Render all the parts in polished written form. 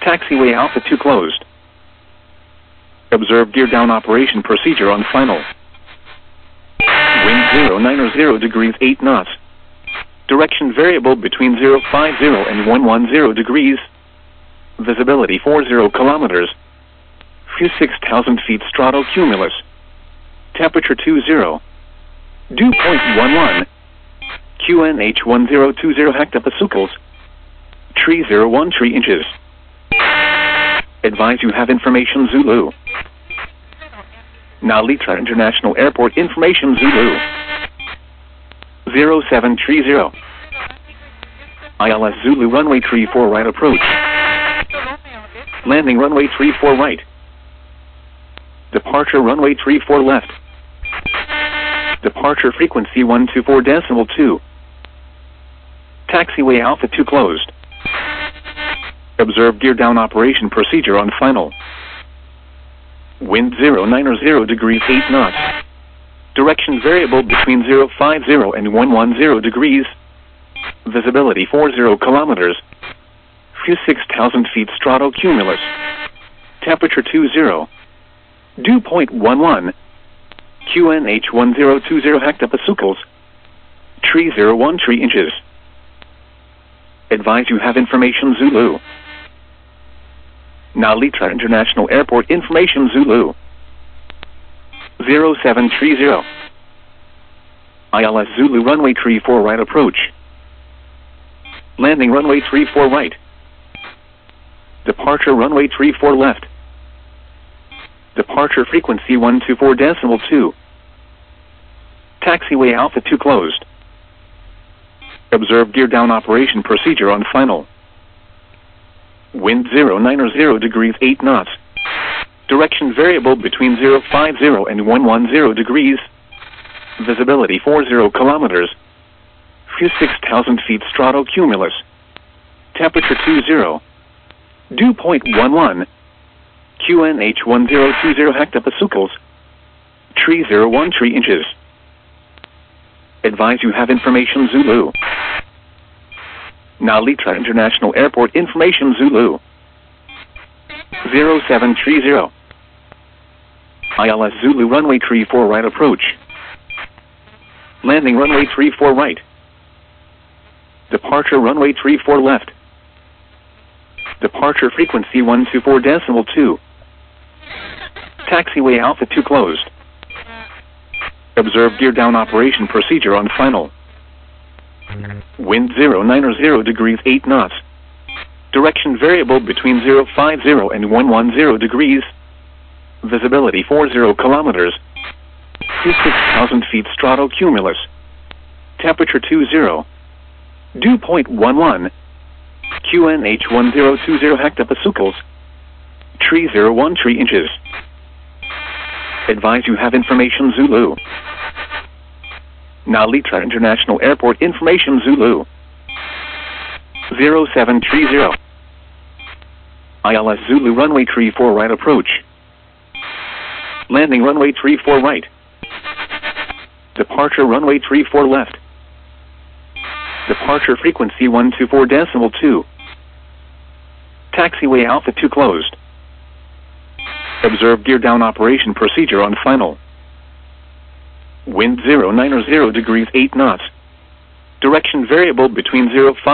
Taxiway Alpha 2 closed. Observe gear down operation procedure on final. Wind 090 degrees 8 knots. Direction variable between 050 and 110 degrees. Visibility 40 kilometers. Few 6,000 feet strato cumulus. Temperature 20. Dew point 11. QNH 1020 hectopascals. Tree 01 tree inches. Advise you have information Zulu. Now Litra International Airport information Zulu. 0730. ILS Zulu runway 34 right approach. Landing runway 34 right. Departure runway 34 left. Departure frequency 124.2. Taxiway Alpha 2 closed. Observe gear down operation procedure on final. Wind 090 degrees 8 knots. Direction variable between 050 and 110 degrees. Visibility 40 kilometers. Few 6,000 feet strato cumulus. Temperature 20. Dew point 11. QNH 1020 hectopascals. Tree 01 tree inches. Advise you have information Zulu. Now Litra International Airport information Zulu. 0730. ILS Zulu runway 34 right approach. Landing runway 34 right. Departure runway 34 left. Departure frequency 124.2. Taxiway Alpha 2 closed. Observe gear down operation procedure on final. Wind 090 degrees 8 knots. Direction variable between 050 and 110 degrees. Visibility 40 kilometers. Few 6,000 feet strato cumulus. Temperature 20. Dew point 11. QNH 1020 hectopascals. Tree 01 tree inches. Advise you have information Zulu. Now Litra International Airport information Zulu. 0730. ILS Zulu runway 34 right approach. Landing runway 34 right. Departure runway 34 left. Departure frequency 124.2. Taxiway Alpha 2 closed. Observe gear down operation procedure on final. Wind 090 degrees 8 knots. Direction variable between 050 and 110 degrees. Visibility 40 kilometers. 6,000 feet strato cumulus. Temperature 20. Dew point 11. QNH 1020 hectopascals. Tree 01 tree inches. Advise you have information Zulu. Now Litra International Airport information Zulu. 0730. ILS Zulu runway 34 right approach. Landing runway 34 right. Departure runway 34 left. Departure frequency 124.2. Taxiway Alpha 2 closed. Observe gear down operation procedure on final. Wind 090 degrees 8 knots. Direction variable between 050 and 110 degrees. Visibility 40 kilometers. Few 6,000 feet strato cumulus. Temperature 20. Dew point 11. QNH 1020 hectopascals. Tree 01 tree inches. Advise you have information Zulu. Now Litra International Airport information Zulu. 0730. ILS Zulu runway 34 right approach. Landing runway 34 right. Departure runway 34 left. Departure frequency 124.2. Taxiway Alpha 2 closed. Observe gear down operation procedure on final. Wind 090 degrees 8 knots. Direction variable between 050 and 110 degrees. Visibility 40 kilometers.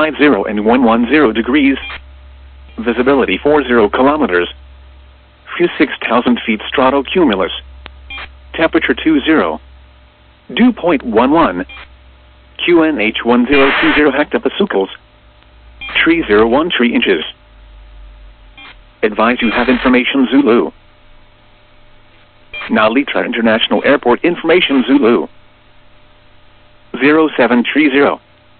Few 6,000 feet strato cumulus. Temperature 20. Dew point 11. QNH 1020 hectopascals. Tree 01 tree inches. Advise you have information Zulu. Now Litra International Airport information Zulu. 0730.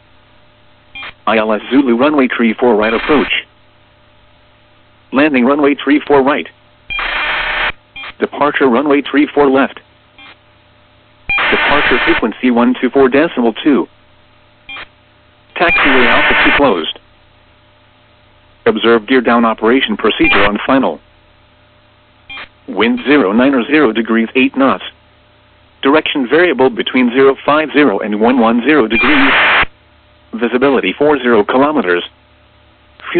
ILS Zulu runway 34 right approach. Landing runway 34 right. Departure runway 34 left. Departure frequency 124.2. Taxiway Alpha 2 closed. Observe gear down operation procedure on final. Wind 090 degrees 8 knots. Direction variable between 050 and 110 degrees. Visibility 40 kilometers.